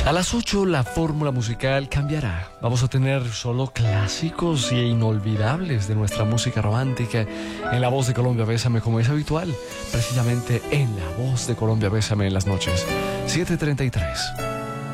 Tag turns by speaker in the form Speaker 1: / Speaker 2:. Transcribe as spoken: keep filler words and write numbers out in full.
Speaker 1: A las ocho la fórmula musical cambiará. Vamos a tener solo clásicos e inolvidables de nuestra música romántica en La Voz de Colombia Bésame, como es habitual, precisamente en La Voz de Colombia Bésame en las noches. siete treinta y tres.